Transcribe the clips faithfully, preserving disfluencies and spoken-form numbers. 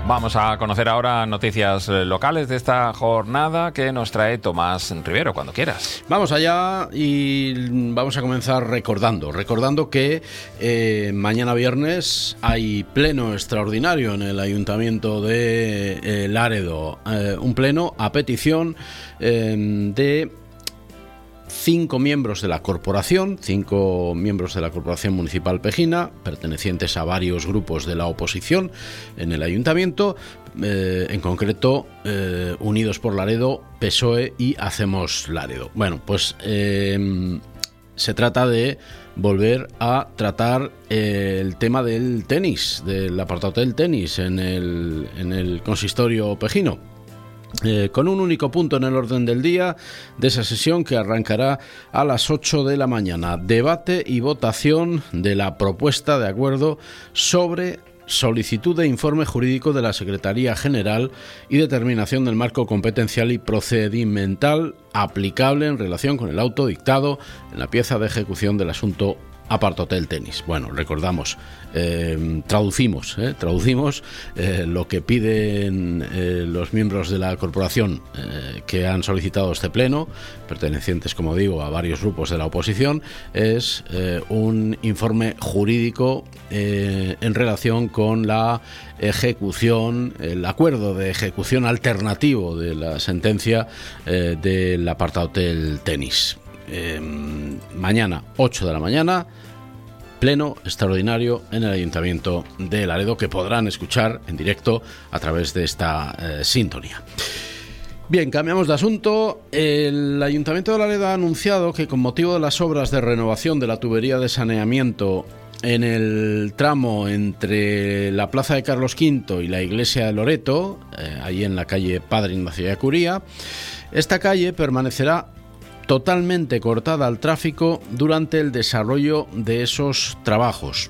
Vamos a conocer ahora noticias locales de esta jornada que nos trae Tomás Rivero, cuando quieras. Vamos allá y vamos a comenzar recordando, recordando que eh, mañana viernes hay pleno extraordinario en el Ayuntamiento de eh, Laredo, eh, un pleno a petición eh, de cinco miembros de la corporación, cinco miembros de la Corporación Municipal Pejina, pertenecientes a varios grupos de la oposición en el ayuntamiento, eh, en concreto eh, Unidos por Laredo, P S O E y Hacemos Laredo. Bueno, pues eh, se trata de volver a tratar eh, el tema del tenis, del apartado del tenis en el, en el consistorio pejino. Eh, con un único punto en el orden del día de esa sesión que arrancará a las ocho de la mañana. Debate y votación de la propuesta de acuerdo sobre solicitud de informe jurídico de la Secretaría General y determinación del marco competencial y procedimental aplicable en relación con el auto dictado en la pieza de ejecución del asunto Apart Hotel Tenis. Bueno, recordamos, eh, traducimos, eh, traducimos eh, lo que piden eh, los miembros de la corporación eh, que han solicitado este pleno, pertenecientes, como digo, a varios grupos de la oposición, es eh, un informe jurídico eh, en relación con la ejecución, el acuerdo de ejecución alternativo de la sentencia eh, del Apart Hotel Tenis. Eh, mañana, ocho de la mañana, pleno extraordinario en el Ayuntamiento de Laredo, que podrán escuchar en directo a través de esta eh, sintonía. Bien, cambiamos de asunto. El Ayuntamiento de Laredo ha anunciado que con motivo de las obras de renovación de la tubería de saneamiento en el tramo entre la Plaza de Carlos quinto y la Iglesia de Loreto, eh, ahí en la calle Padre Ignacio de Acuría, esta calle permanecerá totalmente cortada al tráfico durante el desarrollo de esos trabajos.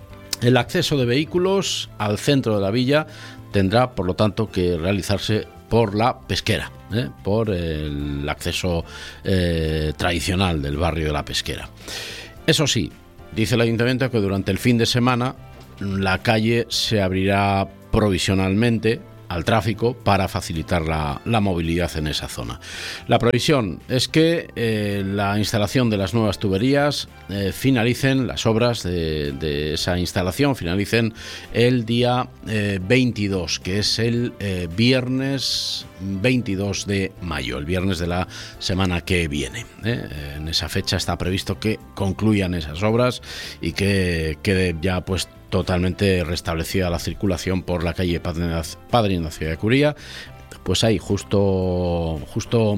El acceso de vehículos al centro de la villa tendrá, por lo tanto, que realizarse por la Pesquera, ¿eh? por el acceso eh, tradicional del barrio de la Pesquera. Eso sí, dice el ayuntamiento que durante el fin de semana la calle se abrirá provisionalmente al tráfico para facilitar la, la movilidad en esa zona. La previsión es que eh, la instalación de las nuevas tuberías eh, finalicen, las obras de, de esa instalación finalicen el día eh, veintidós, que es el eh, viernes veintidós de mayo, el viernes de la semana que viene. ¿eh? En esa fecha está previsto que concluyan esas obras y que quede ya pues totalmente restablecida la circulación por la calle Padre Ignacio de Acuría, pues ahí justo justo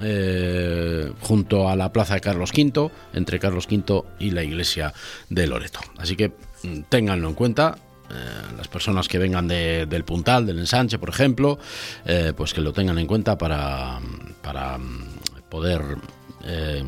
eh, junto a la Plaza de Carlos quinto, entre Carlos quinto y la Iglesia de Loreto. Así que ténganlo en cuenta. Eh, las personas que vengan de, del Puntal, del Ensanche, por ejemplo, eh, pues que lo tengan en cuenta para, para poder eh,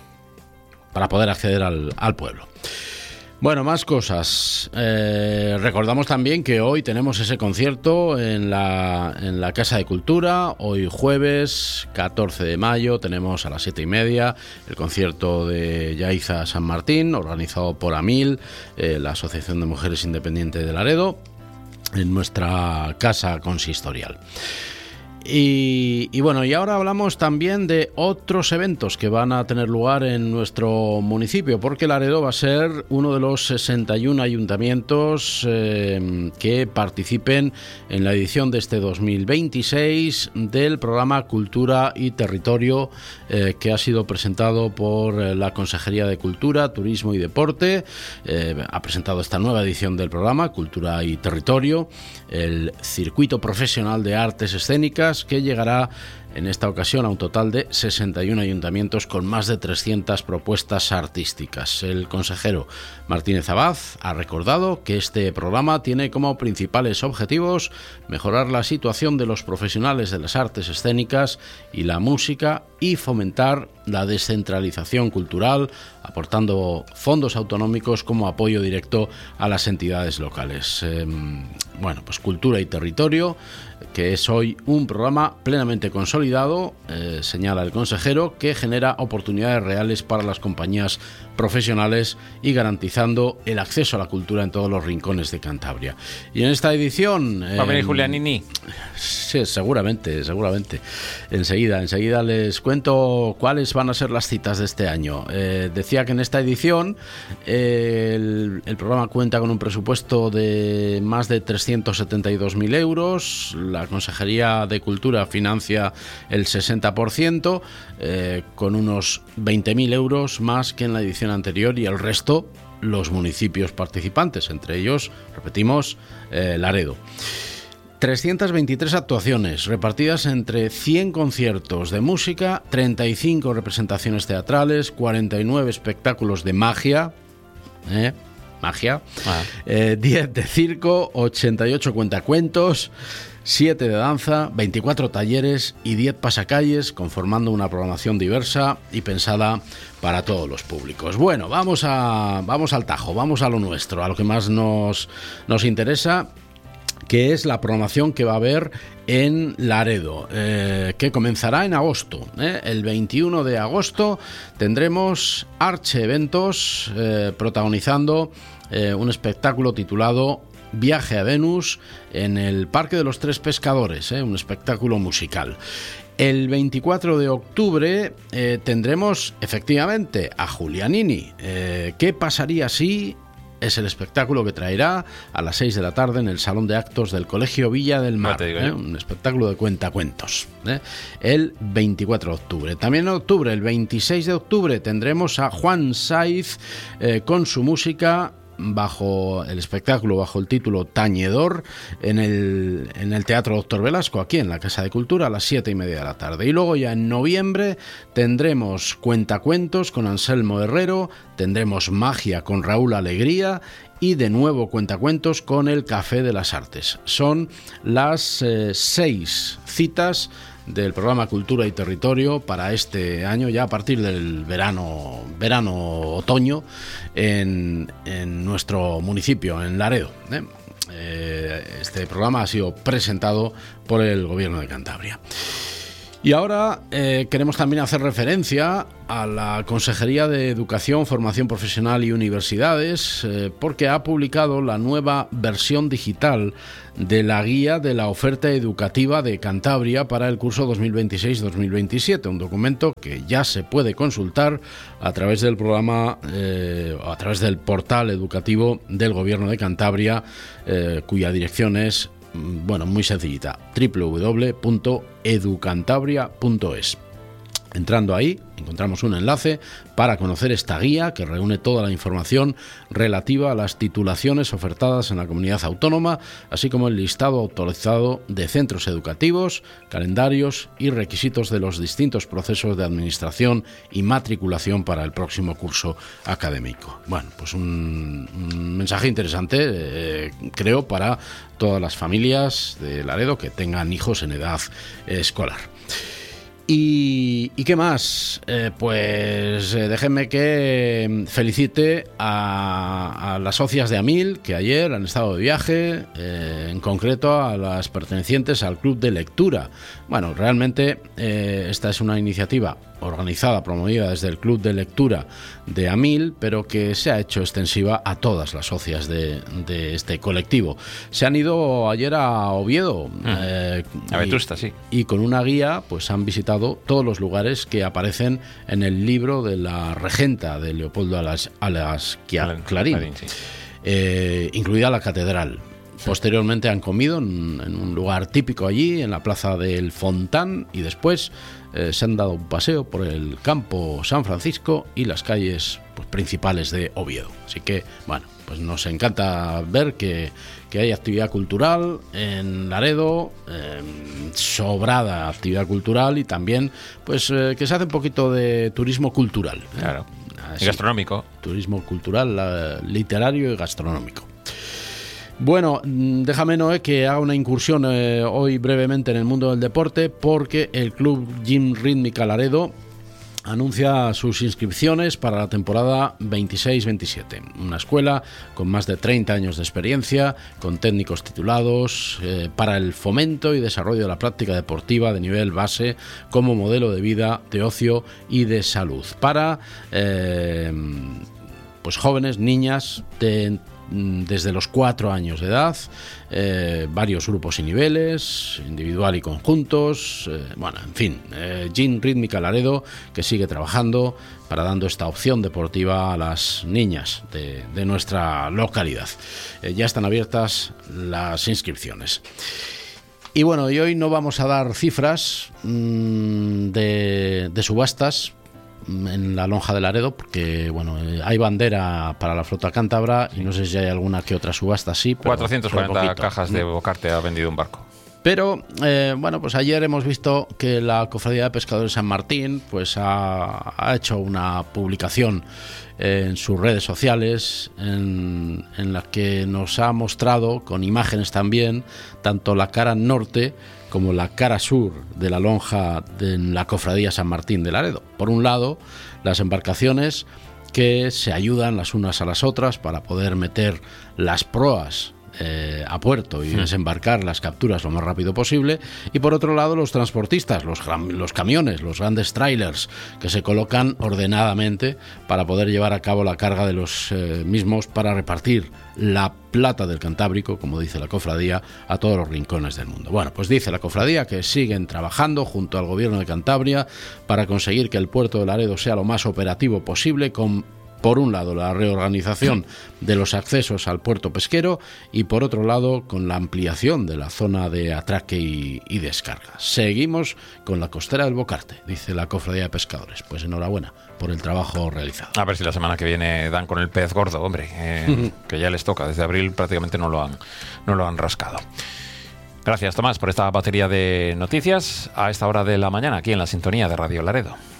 para poder acceder al, al pueblo. Bueno, más cosas. Eh, recordamos también que hoy tenemos ese concierto en la, en la Casa de Cultura. Hoy jueves catorce de mayo tenemos a las siete y media el concierto de Yaiza San Martín, organizado por AMIL, eh, la Asociación de Mujeres Independientes de Laredo, en nuestra casa consistorial. Y, y bueno, y ahora hablamos también de otros eventos que van a tener lugar en nuestro municipio, porque Laredo va a ser uno de los sesenta y uno ayuntamientos eh, que participen en la edición de este dos mil veintiséis del programa Cultura y Territorio, eh, que ha sido presentado por la Consejería de Cultura, Turismo y Deporte. Eh, ha presentado esta nueva edición del programa Cultura y Territorio, el Circuito Profesional de Artes Escénicas, que llegará en esta ocasión a un total de sesenta y uno ayuntamientos con más de trescientas propuestas artísticas. El consejero Martínez Abad ha recordado que este programa tiene como principales objetivos mejorar la situación de los profesionales de las artes escénicas y la música y fomentar la descentralización cultural, aportando fondos autonómicos como apoyo directo a las entidades locales. Eh, Bueno, pues Cultura y Territorio, que es hoy un programa plenamente consolidado, eh, señala el consejero, que genera oportunidades reales para las compañías profesionales y garantizando el acceso a la cultura en todos los rincones de Cantabria. Y en esta edición... ¿Va a venir eh, Julianini? Sí, seguramente, seguramente. Enseguida, enseguida les cuento cuáles van a ser las citas de este año. Eh, decía que en esta edición eh, el, el programa cuenta con un presupuesto de más de trescientos setenta y dos mil euros. La Consejería de Cultura financia el sesenta por ciento, eh, con unos veinte mil euros más que en la edición anterior, y el resto los municipios participantes, entre ellos, repetimos, eh, Laredo. trescientas veintitrés actuaciones repartidas entre cien conciertos de música, treinta y cinco representaciones teatrales, cuarenta y nueve espectáculos de magia, ¿eh? magia, ah. eh, diez de circo, ochenta y ocho cuentacuentos, siete de danza, veinticuatro talleres y diez pasacalles, conformando una programación diversa y pensada para todos los públicos. Bueno, vamos a vamos al tajo, vamos a lo nuestro, a lo que más nos, nos interesa, que es la programación que va a haber en Laredo, eh, que comenzará en agosto. ¿eh? El veintiuno de agosto tendremos Arche Eventos eh, protagonizando eh, un espectáculo titulado Viaje a Venus en el Parque de los Tres Pescadores, ¿eh? un espectáculo musical. El veinticuatro de octubre eh, tendremos efectivamente a Julianini. Eh, ¿Qué pasaría si...? Es el espectáculo que traerá a las seis de la tarde en el Salón de Actos del Colegio Villa del Mar. ¿eh? Un espectáculo de cuentacuentos. ¿eh? El veinticuatro de octubre. También en octubre, el veintiséis de octubre, tendremos a Juan Saiz eh, con su música bajo el espectáculo, bajo el título Tañedor, en el, en el Teatro Doctor Velasco, aquí en la Casa de Cultura, a las siete y media de la tarde. Y luego ya en noviembre tendremos Cuentacuentos con Anselmo Herrero, tendremos Magia con Raúl Alegría y de nuevo Cuentacuentos con el Café de las Artes. Son las eh, seis citas del programa Cultura y Territorio para este año, ya a partir del verano, verano-otoño, en, en nuestro municipio, en Laredo. ¿eh? Eh, este programa ha sido presentado por el Gobierno de Cantabria. Y ahora eh, queremos también hacer referencia a la Consejería de Educación, Formación Profesional y Universidades, eh, porque ha publicado la nueva versión digital de la guía de la oferta educativa de Cantabria para el curso dos mil veintiséis dos mil veintisiete, un documento que ya se puede consultar a través del programa, eh, a través del portal educativo del Gobierno de Cantabria, eh, cuya dirección es, bueno, muy sencillita, doble u doble u doble u punto educantabria punto es. Entrando ahí, encontramos un enlace para conocer esta guía que reúne toda la información relativa a las titulaciones ofertadas en la comunidad autónoma, así como el listado actualizado de centros educativos, calendarios y requisitos de los distintos procesos de administración y matriculación para el próximo curso académico. Bueno, pues un, un mensaje interesante, eh, creo, para todas las familias de Laredo que tengan hijos en edad eh, escolar. ¿Y, ¿Y qué más? Eh, pues eh, déjenme que felicite a, a las socias de AMIL, que ayer han estado de viaje, eh, en concreto a las pertenecientes al Club de Lectura. Bueno, realmente eh, esta es una iniciativa organizada, promovida desde el Club de Lectura de AMIL, pero que se ha hecho extensiva a todas las socias de, de este colectivo. Se han ido ayer a Oviedo, mm. eh, a Vetusta, sí. Y con una guía pues han visitado todos los lugares que aparecen en el libro de la regenta de Leopoldo Alas, Alas Clarín, Clarín sí. eh, incluida la catedral. Posteriormente han comido en, en un lugar típico allí, en la plaza del Fontán, y después eh, se han dado un paseo por el campo San Francisco y las calles pues, principales de Oviedo. Así que, bueno, pues nos encanta ver que, que hay actividad cultural en Laredo, eh, sobrada actividad cultural, y también pues eh, que se hace un poquito de turismo cultural. ¿eh? Claro, Así, y gastronómico. Turismo cultural, la, literario y gastronómico. Bueno, déjame, Noé, que haga una incursión eh, hoy brevemente en el mundo del deporte, porque el Club Gym Rítmica Laredo anuncia sus inscripciones para la temporada veintiséis veintisiete. Una escuela con más de treinta años de experiencia, con técnicos titulados, eh, para el fomento y desarrollo de la práctica deportiva de nivel base como modelo de vida, de ocio y de salud. Para eh, pues jóvenes, niñas de desde los cuatro años de edad, eh, varios grupos y niveles, individual y conjuntos, eh, bueno, en fin, eh, Gym Rítmica Laredo, que sigue trabajando para dando esta opción deportiva a las niñas de, de nuestra localidad. Eh, ya están abiertas las inscripciones. Y bueno, y hoy no vamos a dar cifras mmm, de, de subastas en la lonja de Laredo, porque bueno, hay bandera para la flota cántabra y no sé si hay alguna que otra subasta así, pero cuatrocientas cuarenta cajas de Bocarte ha vendido un barco. Pero eh, bueno, pues ayer hemos visto que la Cofradía de Pescadores San Martín pues ha, ha hecho una publicación en sus redes sociales en, en la que nos ha mostrado con imágenes también tanto la cara norte como la cara sur de la lonja de la Cofradía San Martín de Laredo. Por un lado, las embarcaciones que se ayudan las unas a las otras para poder meter las proas Eh, a puerto y desembarcar las capturas lo más rápido posible, y por otro lado los transportistas, los, los camiones, los grandes trailers que se colocan ordenadamente para poder llevar a cabo la carga de los eh, mismos para repartir la plata del Cantábrico, como dice la cofradía, a todos los rincones del mundo. Bueno, pues dice la cofradía que siguen trabajando junto al gobierno de Cantabria para conseguir que el puerto de Laredo sea lo más operativo posible, con por un lado la reorganización de los accesos al puerto pesquero y por otro lado con la ampliación de la zona de atraque y, y descarga. Seguimos con la costera del Bocarte, dice la Cofradía de Pescadores. Pues enhorabuena por el trabajo realizado. A ver si la semana que viene dan con el pez gordo, hombre, eh, que ya les toca. Desde abril prácticamente no lo han, no lo han rascado. Gracias, Tomás, por esta batería de noticias a esta hora de la mañana aquí en la sintonía de Radio Laredo.